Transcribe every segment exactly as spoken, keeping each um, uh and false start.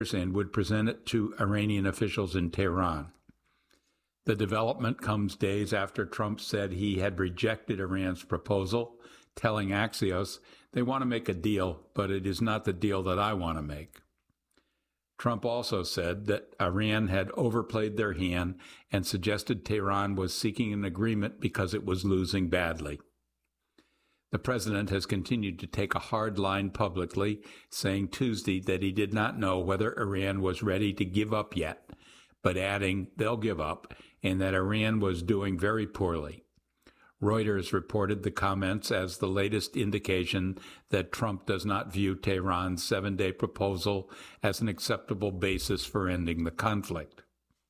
and would present it to Iranian officials in Tehran. The development comes days after Trump said he had rejected Iran's proposal, telling Axios, "They want to make a deal, but it is not the deal that I want to make." Trump also said that Iran had overplayed their hand and suggested Tehran was seeking an agreement because it was losing badly. The president has continued to take a hard line publicly, saying Tuesday that he did not know whether Iran was ready to give up yet, but adding they'll give up and that Iran was doing very poorly. Reuters reported the comments as the latest indication that Trump does not view Tehran's seven-day proposal as an acceptable basis for ending the conflict.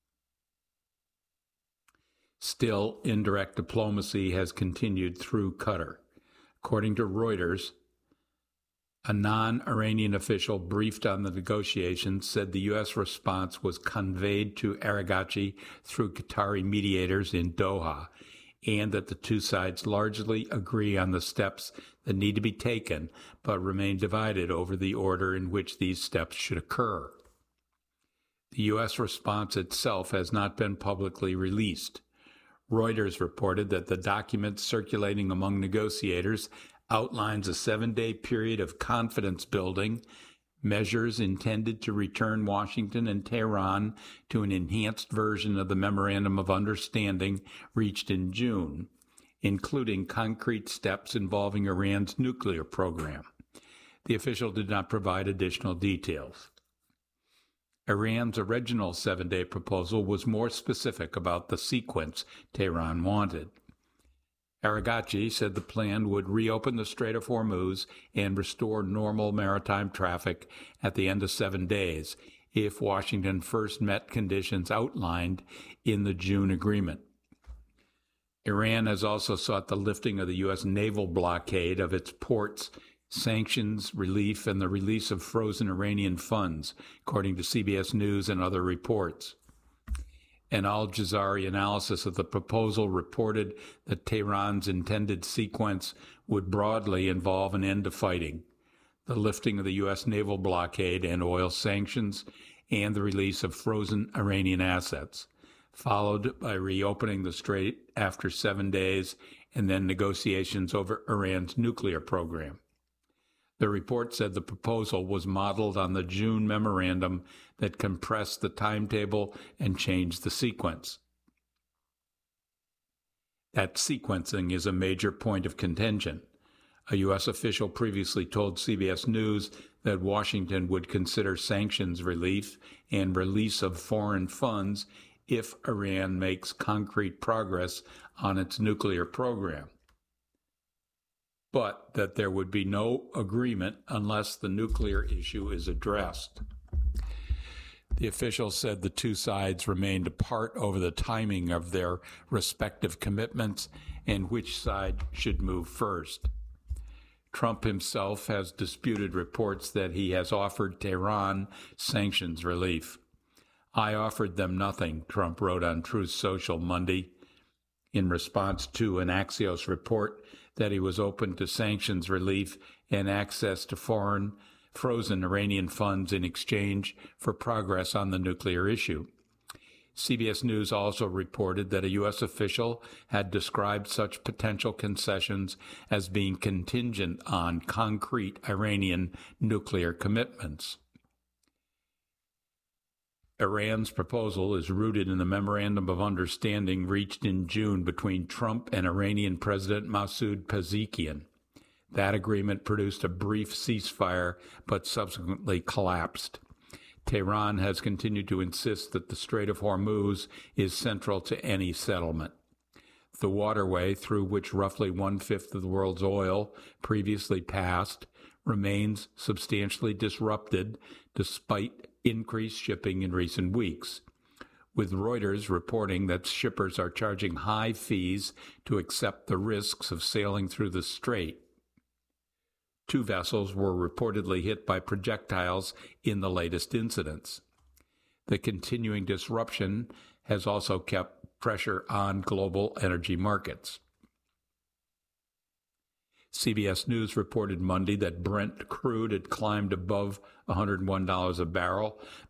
Still, indirect diplomacy has continued through Qatar. According to Reuters, a non-Iranian official briefed on the negotiations said the U S response was conveyed to Araghchi through Qatari mediators in Doha, and that the two sides largely agree on the steps that need to be taken, but remain divided over the order in which these steps should occur. The U S response itself has not been publicly released. Reuters reported that the document circulating among negotiators outlines a seven-day period of confidence building, measures intended to return Washington and Tehran to an enhanced version of the Memorandum of Understanding reached in June, including concrete steps involving Iran's nuclear program. The official did not provide additional details. Iran's original seven-day proposal was more specific about the sequence Tehran wanted. Araghchi said the plan would reopen the Strait of Hormuz and restore normal maritime traffic at the end of seven days if Washington first met conditions outlined in the June agreement. Iran has also sought the lifting of the U S naval blockade of its ports, sanctions, relief, and the release of frozen Iranian funds, according to C B S News and other reports. An Al Jazeera analysis of the proposal reported that Tehran's intended sequence would broadly involve an end to fighting, the lifting of the U S naval blockade and oil sanctions, and the release of frozen Iranian assets, followed by reopening the strait after seven days and then negotiations over Iran's nuclear program. The report said the proposal was modeled on the June memorandum that compressed the timetable and changed the sequence. That sequencing is a major point of contention. A U S official previously told C B S News that Washington would consider sanctions relief and release of foreign funds if Iran makes concrete progress on its nuclear program, but that there would be no agreement unless the nuclear issue is addressed. The official said the two sides remained apart over the timing of their respective commitments and which side should move first. Trump himself has disputed reports that he has offered Tehran sanctions relief. "I offered them nothing," Trump wrote on Truth Social Monday, in response to an Axios report that he was open to sanctions relief and access to foreign frozen Iranian funds in exchange for progress on the nuclear issue. C B S News also reported that a U S official had described such potential concessions as being contingent on concrete Iranian nuclear commitments. Iran's proposal is rooted in the Memorandum of Understanding reached in June between Trump and Iranian President Masoud Pezeshkian. That agreement produced a brief ceasefire, but subsequently collapsed. Tehran has continued to insist that the Strait of Hormuz is central to any settlement. The waterway through which roughly one-fifth of the world's oil previously passed remains substantially disrupted despite increased shipping in recent weeks, with Reuters reporting that shippers are charging high fees to accept the risks of sailing through the strait. Two vessels were reportedly hit by projectiles in the latest incidents. The continuing disruption has also kept pressure on global energy markets. C B S News reported Monday that Brent crude had climbed above one hundred one dollars a barrel,